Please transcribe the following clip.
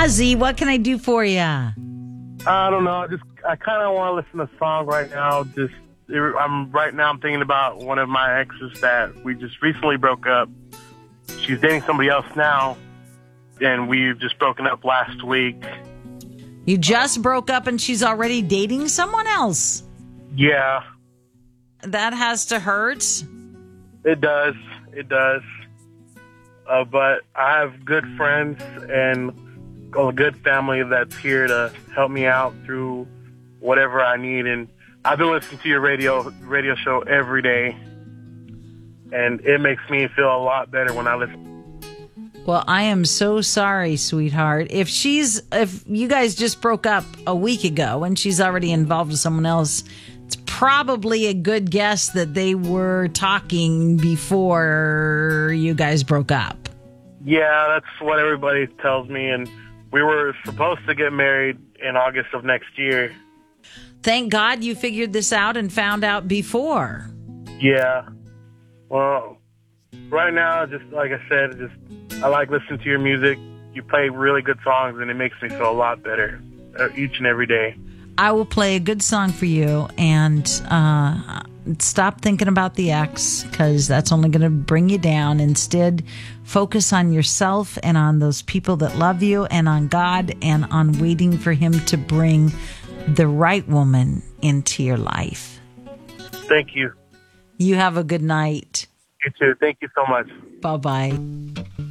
Ozzy, what can I do for you? I don't know. I kind of want to listen to a song right now. I'm thinking about one of my exes that we just recently broke up. She's dating somebody else now, and we've just broken up last week. You just broke up and she's already dating someone else? Yeah. That has to hurt. It does. But I have good friends and a good family that's here to help me out through whatever I need. And I've been listening to your radio show every day, and it makes me feel a lot better when I listen. Well, I am so sorry, sweetheart. If you guys just broke up a week ago and she's already involved with someone else, it's probably a good guess that they were talking before you guys broke up. Yeah, that's what everybody tells me, and we were supposed to get married in August of next year. Thank God you figured this out and found out before. Yeah. Well, right now, just like I said, I like listening to your music. You play really good songs, and it makes me feel a lot better each and every day. I will play a good song for you, and stop thinking about the ex, because that's only going to bring you down. Instead, focus on yourself and on those people that love you and on God and on waiting for him to bring the right woman into your life. Thank you. You have a good night. You too. Thank you so much. Bye-bye.